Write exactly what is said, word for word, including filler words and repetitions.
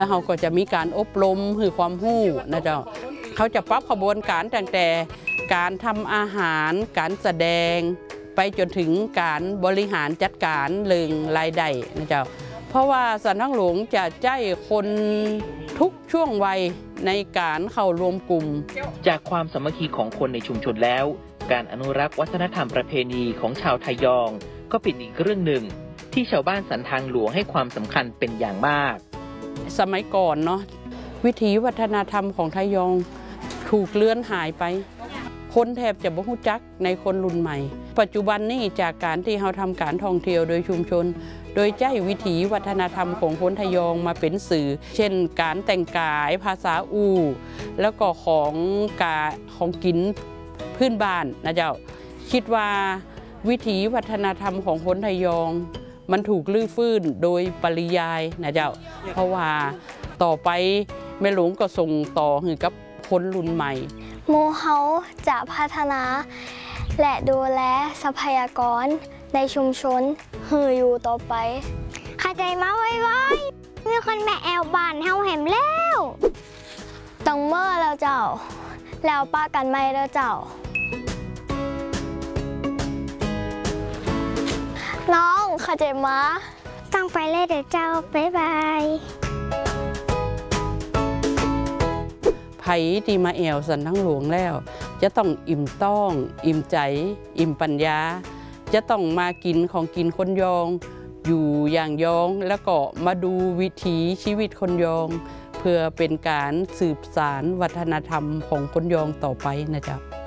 เขาก็จะมีการอบรมคือความรู้นะเจ้าเขาจะปรับขบวนการตั้งแต่การทำอาหารการแสดงไปจนถึงการบริหารจัดการเรื่องรายได้นะเจ้าเพราะว่าสันทางหลวงจะใจคนทุกช่วงวัยในการเข้ารวมกลุ่มจากความสามัคคีของคนในชุมชนแล้วการอนุรักษ์วัฒนธรรมประเพณีของชาวไทยองก็เป็นอีกเรื่องหนึ่งที่ชาวบ้านสันทางหลวงให้ความสำคัญเป็นอย่างมากสมัยก่อนเนาะวิถีวัฒนธรรมของไทยองถูกเลือนหายไปคนแทบจะบ่รู้จักในคนรุ่นใหม่ปัจจุบันนี้จากการที่เราทำการท่องเที่ยวโดยชุมชนโดยใจวิถีวัฒนธรรมของคนไทยองมาเป็นสื่อเช่นการแต่งกายภาษาอู่แล้วก็ของกาของกินพื้นบ้านนะเจ้าคิดว่าวิถีวัฒนธรรมของคนไทยองมันถูกลื้อฟื้นโดยปริยายนะเจ้าเพราะว่าต่อไปแม่หลวงก็ส่งต่อให้กับคนรุ่นใหม่หมู่เฮาจะพัฒนาและดูแลทรัพยากรในชุมชนหืออยู่ต่อไปเข้าใจมาไว้ๆมีคนแม่แอวบ้านเฮาแหมแล้วต้องเมื่อแล้วเจ้าแล้วป้ากันไม่แล้วเจ้าน้องเข้าใจมาต้องไปเลยเดี๋ยวเจ้าบ๊ายบายไผที่มาแอวสันทางหลวงแล้วจะต้องอิ่มต้องอิ่มใจอิ่มปัญญาจะต้องมากินของกินคนยองอยู่อย่างยองแล้วก็มาดูวิถีชีวิตคนยองเพื่อเป็นการสืบสานวัฒนธรรมของคนยองต่อไปนะจ๊ะ